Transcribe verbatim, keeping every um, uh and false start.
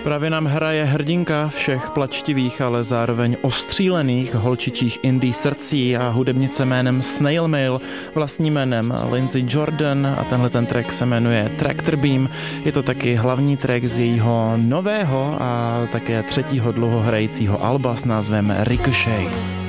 Právě nám hraje hrdinka všech plačtivých, ale zároveň ostřílených holčičích indie srdcí a hudebnice jménem Snail Mail, vlastním jménem Lindsey Jordan, a tenhle ten track se jmenuje Tractor Beam. Je to taky hlavní track z jejího nového a také třetího dlouhohrajícího alba s názvem Ricochet.